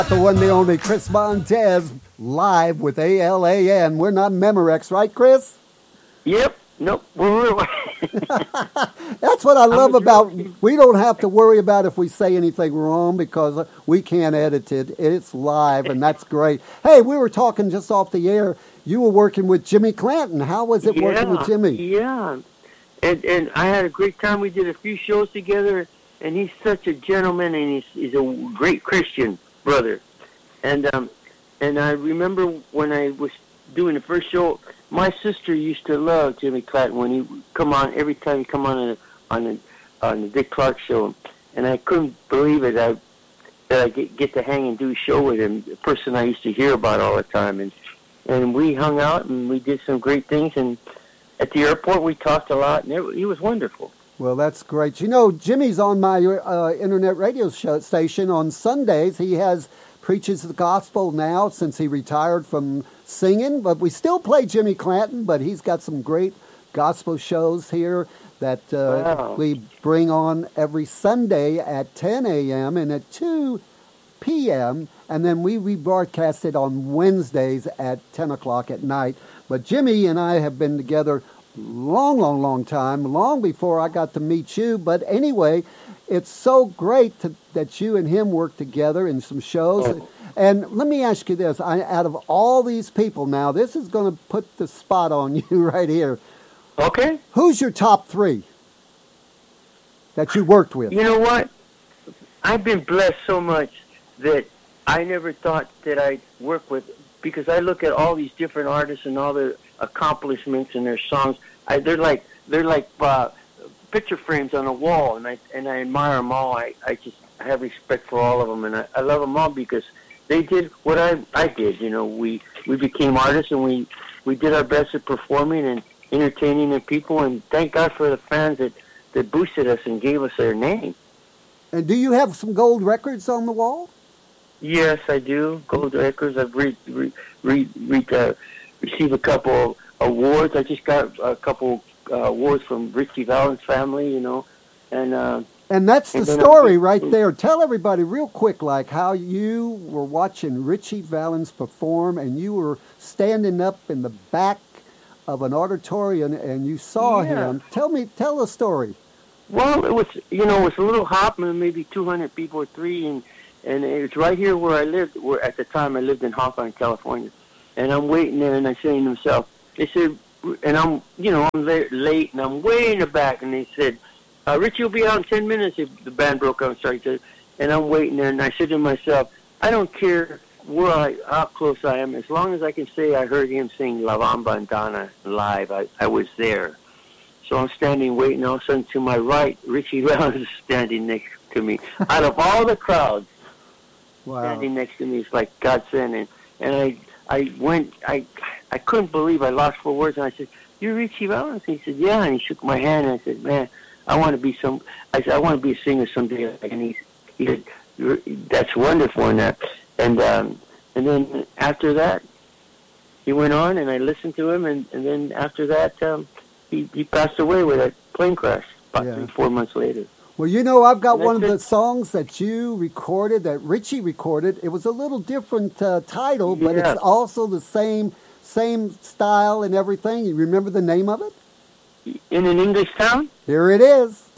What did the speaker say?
The one, the only Chris Montez live with ALAN. We're not Memorex, right, Chris? Yep. Nope. That's what I love about. We don't have to worry about if we say anything wrong because we can't edit it. It's live, and that's great. Hey, we were talking just off the air. You were working with Jimmy Clanton. How was it working with Jimmy? Yeah. And I had a great time. We did a few shows together, and he's such a gentleman, and he's a great Christian brother. And I remember when I was doing the first show, my sister used to love Jimmy Clanton when he come on every time he come on the Dick Clark show, and I couldn't believe it that I get to hang and do a show with him, the person I used to hear about all the time, and we hung out and we did some great things, and at the airport we talked a lot, and he was wonderful. Well, that's great. You know, Jimmy's on my internet radio station on Sundays. He preaches the gospel now since he retired from singing, but we still play Jimmy Clanton, but he's got some great gospel shows here that we bring on every Sunday at 10 a.m. and at 2 p.m., and then we rebroadcast it on Wednesdays at 10 o'clock at night. But Jimmy and I have been together long time, long before I got to meet you. But anyway, it's so great that you and him work together in some shows. Oh. And let me ask you this. Out of all these people now, this is going to put the spot on you right here. Okay. Who's your top three that you worked with? You know what? I've been blessed so much that I never thought that I'd work with, because I look at all these different artists and all their accomplishments and their songs. They're like picture frames on a wall, and I admire them all. I have respect for all of them, and I love them all because they did what I did. You know, we became artists, and we did our best at performing and entertaining the people, and thank God for the fans that boosted us and gave us their name. And do you have some gold records on the wall? Yes, I do. Gold records. I've received a couple awards. I just got a couple awards from Richie Valens' family, you know, and that's the story right there. Tell everybody real quick, like how you were watching Richie Valens perform, and you were standing up in the back of an auditorium, and you saw him. Tell the story. Well, it was a little hop, maybe 200 people or three, and it was right here where I lived. Where at the time I lived in Hawthorne, California, and I'm waiting there, and I saying to myself, they said, and I'm there late, and I'm way in the back, and they said, Richie will be out in 10 minutes if the band broke up. And I'm waiting there, and I said to myself, I don't care how close I am, as long as I can say I heard him sing La Bamba and Donna live. I was there. So I'm standing waiting, all of a sudden to my right, Richie Valens is standing next to me. Out of all the crowds, standing next to me, it's like God sent. And I couldn't believe, I lost for words, and I said, "You're Richie Valens?" He said, "Yeah," and he shook my hand, and I said, "Man, I want to be I want to be a singer someday." And he said, "That's wonderful," and then after that, he went on, and I listened to him, and then after that, he passed away with a plane crash about 3-4 months later. Well, you know, I've got one of the songs that you recorded, that Richie recorded. It was a little different title, but it's also the same style and everything. You remember the name of it? In an English Town? Here it is.